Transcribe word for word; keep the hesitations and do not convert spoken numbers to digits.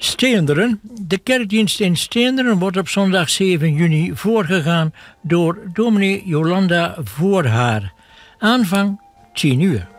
Steenderen. De kerkdienst in Steenderen wordt op zondag zeven juni voorgegaan door dominee Jolanda Voorhaar. Aanvang tien uur.